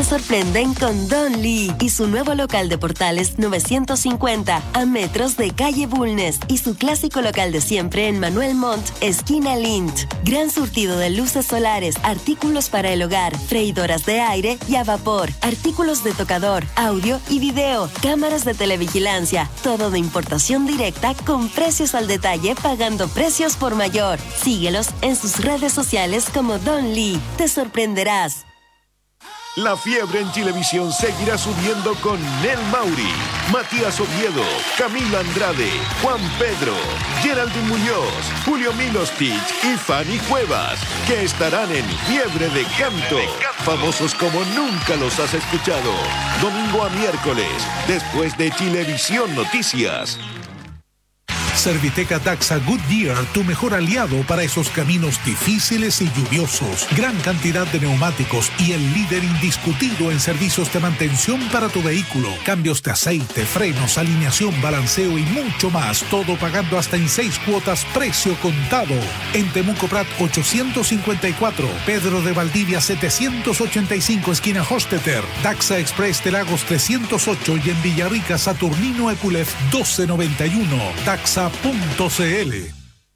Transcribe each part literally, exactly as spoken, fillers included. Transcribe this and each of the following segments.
sorprenden con Don Lee y su nuevo local de Portales novecientos cincuenta a metros de calle Bulnes y su clásico local de siempre en Manuel Montt, esquina Lint. Gran surtido de luces solares, artículos para el hogar, freidoras de aire y a vapor, artículos de tocador, audio y video, cámaras de televigilancia, todo de importación directa con precios al detalle, pagando precios por mayor. Síguelos en sus redes sociales como Don Lee. Te sorprenderás. La fiebre en Chilevisión seguirá subiendo con Nel Mauri, Matías Oviedo, Camila Andrade, Juan Pedro, Geraldine Muñoz, Julio Milostich y Fanny Cuevas, que estarán en Fiebre de Canto. Famosos como nunca los has escuchado. Domingo a miércoles, después de Chilevisión Noticias. Serviteca Daxa Goodyear, tu mejor aliado para esos caminos difíciles y lluviosos. Gran cantidad de neumáticos y el líder indiscutido en servicios de mantención para tu vehículo. Cambios de aceite, frenos, alineación, balanceo y mucho más. Todo pagando hasta en seis cuotas, precio contado. En Temuco Prat ochocientos cincuenta y cuatro, Pedro de Valdivia setecientos ochenta y cinco, esquina Hostetter. Daxa Express de Lagos trescientos ocho y en Villarrica Saturnino Epulef doce noventa y uno. Daxa Punto cl.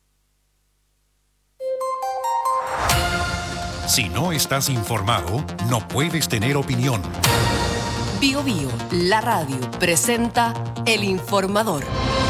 Si no estás informado, no puedes tener opinión. Bio Bio, la radio, presenta El Informador.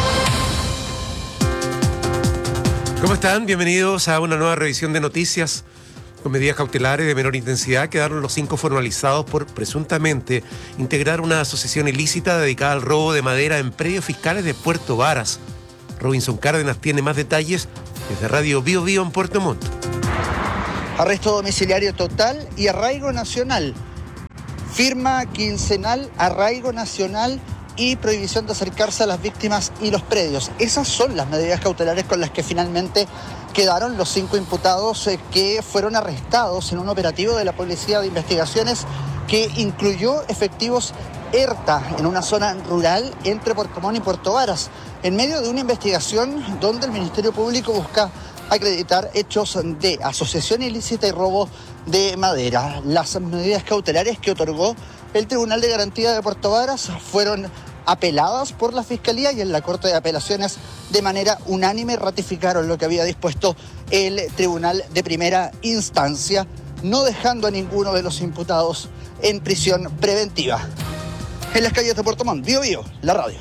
¿Cómo están? Bienvenidos a una nueva revisión de noticias. Con medidas cautelares de menor intensidad quedaron los cinco formalizados por presuntamente integrar una asociación ilícita dedicada al robo de madera en predios fiscales de Puerto Varas. Robinson Cárdenas tiene más detalles desde Radio Bio Bio en Puerto Montt. Arresto domiciliario total y arraigo nacional. Firma quincenal, arraigo nacional y prohibición de acercarse a las víctimas y los predios. Esas son las medidas cautelares con las que finalmente quedaron los cinco imputados eh, que fueron arrestados en un operativo de la Policía de Investigaciones que incluyó efectivos ERTA en una zona rural entre Puerto Montt y Puerto Varas, en medio de una investigación donde el Ministerio Público busca acreditar hechos de asociación ilícita y robo de madera. Las medidas cautelares que otorgó el Tribunal de Garantía de Puerto Varas fueron apeladas por la Fiscalía y en la Corte de Apelaciones de manera unánime ratificaron lo que había dispuesto el Tribunal de Primera Instancia, no dejando a ninguno de los imputados en prisión preventiva. En las calles de Puerto Montt, Bio Bio, la radio.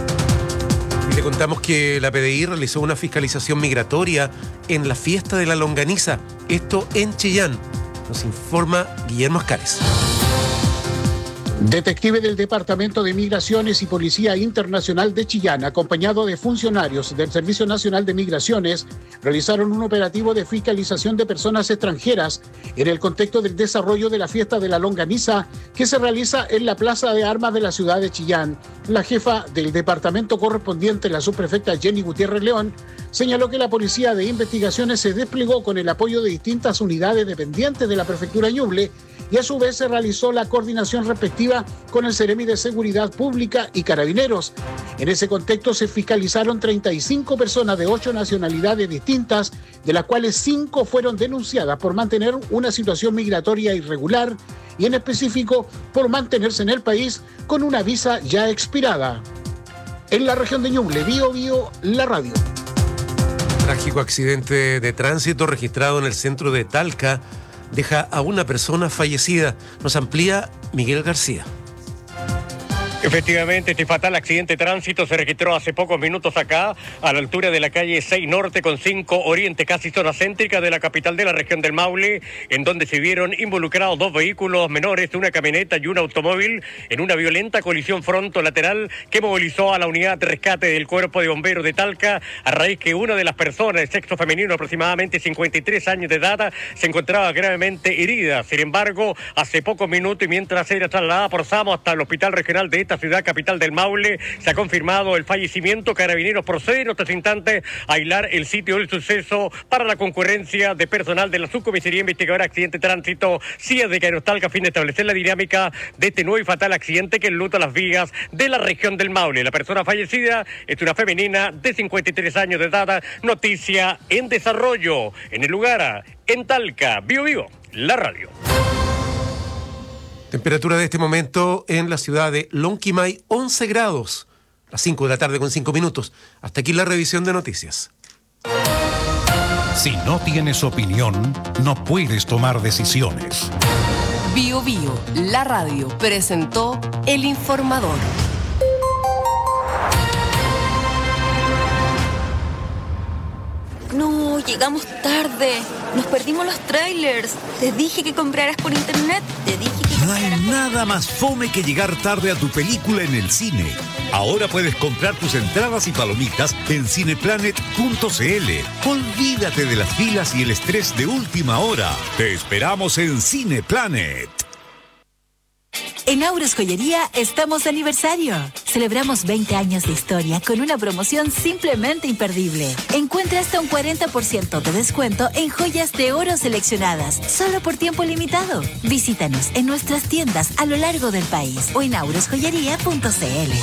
Y le contamos que la P D I realizó una fiscalización migratoria en la fiesta de la longaniza, esto en Chillán. Nos informa Guillermo Ascares. Detective del Departamento de Migraciones y Policía Internacional de Chillán, acompañado de funcionarios del Servicio Nacional de Migraciones, realizaron un operativo de fiscalización de personas extranjeras en el contexto del desarrollo de la fiesta de la longaniza que se realiza en la Plaza de Armas de la ciudad de Chillán. La jefa del departamento correspondiente, la subprefecta Jenny Gutiérrez León, señaló que la Policía de Investigaciones se desplegó con el apoyo de distintas unidades dependientes de la Prefectura Ñuble y a su vez se realizó la coordinación respectiva con el Seremi de Seguridad Pública y Carabineros. En ese contexto se fiscalizaron treinta y cinco personas de ocho nacionalidades distintas, de las cuales cinco fueron denunciadas por mantener una situación migratoria irregular y en específico por mantenerse en el país con una visa ya expirada. En la región de Ñuble, Bio Bio, la radio. Trágico accidente de tránsito registrado en el centro de Talca deja a una persona fallecida. Nos amplía Miguel García. Efectivamente, este fatal accidente de tránsito se registró hace pocos minutos acá, a la altura de la calle seis Norte con cinco Oriente, casi zona céntrica de la capital de la región del Maule, en donde se vieron involucrados dos vehículos menores, una camioneta y un automóvil, en una violenta colisión fronto-lateral que movilizó a la unidad de rescate del Cuerpo de Bomberos de Talca, a raíz que una de las personas de sexo femenino, aproximadamente cincuenta y tres años de edad, se encontraba gravemente herida. Sin embargo, hace pocos minutos y mientras era trasladada por SAMO hasta el Hospital Regional de esta ciudad capital del Maule, se ha confirmado el fallecimiento. Carabineros procede en estos instantes a aislar el sitio del suceso para la concurrencia de personal de la Subcomisaría Investigadora Accidente de Tránsito C I A de Cañostalca, a fin de establecer la dinámica de este nuevo y fatal accidente que enluta las vías de la región del Maule. La persona fallecida es una femenina de cincuenta y tres años de edad. Noticia en desarrollo. En el lugar, en Talca, Bio Bio, la radio. Temperatura de este momento en la ciudad de Lonquimay, once grados. Las cinco de la tarde con cinco minutos. Hasta aquí la revisión de noticias. Si no tienes opinión, no puedes tomar decisiones. Bio Bio, la radio, presentó El Informador. No, llegamos tarde. Nos perdimos los trailers. Te dije que compraras por internet. Te dije que No hay nada más fome que llegar tarde a tu película en el cine. Ahora puedes comprar tus entradas y palomitas en cineplanet punto c l. Olvídate de las filas y el estrés de última hora. Te esperamos en Cineplanet. En Auros Joyería estamos de aniversario. Celebramos veinte años de historia con una promoción simplemente imperdible. Encuentra hasta un cuarenta por ciento de descuento en joyas de oro seleccionadas, solo por tiempo limitado. Visítanos en nuestras tiendas a lo largo del país o en auros joyería punto c l.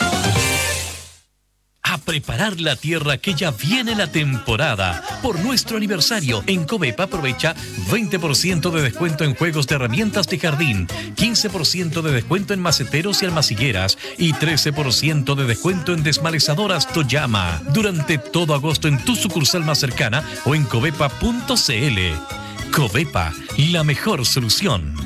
A preparar la tierra que ya viene la temporada. Por nuestro aniversario, en Covepa aprovecha veinte por ciento de descuento en juegos de herramientas de jardín, quince por ciento de descuento en maceteros y almacigueras y trece por ciento de descuento en desmalezadoras Toyama. Durante todo agosto en tu sucursal más cercana o en covepa punto c l. Covepa, la mejor solución.